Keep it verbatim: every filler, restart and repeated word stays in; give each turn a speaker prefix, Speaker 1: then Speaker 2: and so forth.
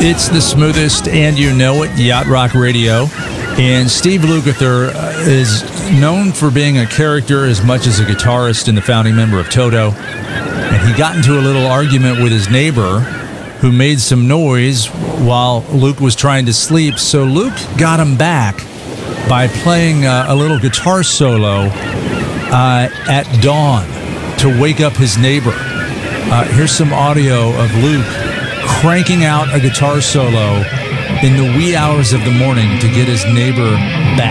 Speaker 1: It's the smoothest, and you know it, Yacht Rock Radio. And Steve Lukather is known for being a character as much as a guitarist and the founding member of Toto. And he got into a little argument with his neighbor who made some noise while Luke was trying to sleep. So Luke got him back by playing uh, a little guitar solo uh, at dawn to wake up his neighbor. Uh, here's some audio of Luke cranking out a guitar solo in the wee hours of the morning to get his neighbor back.